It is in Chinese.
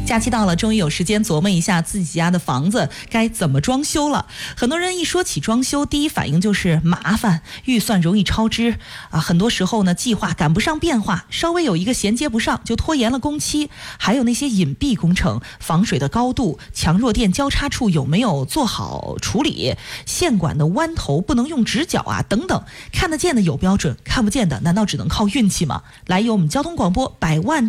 假期到了，终于有时间琢磨一下自己家的房子该怎么装修了。很多人一说起装修，第一反应就是麻烦，预算容易超支啊。很多时候呢，计划赶不上变化，稍微有一个衔接不上就拖延了工期。还有那些隐蔽工程，防水的高度、强弱电交叉处有没有做好处理，线管的弯头不能用直角啊，等等。看得见的有标准，看不见的难道只能靠运气吗？来，由我们交通广播100万